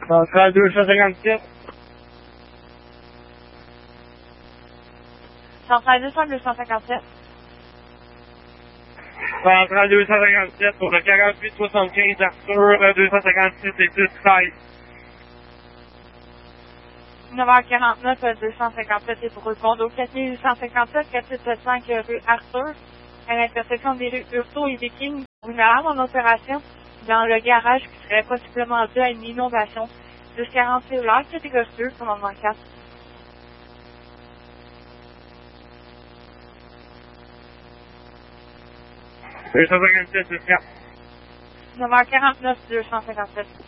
Centrale 257. Centrale 257. Centrale 257 pour le 4875 Arthur, 256 et 10-13. 9h49, 257 et pour répondre au 4857, 4875 rue Arthur, à l'intersection des rues Urso et Viking, une alarme en opération dans le garage qui serait possiblement dû à une inondation. 1040 cellulaire, catégorie 2, commandement 4. 257, 10-4. 9h49, 257.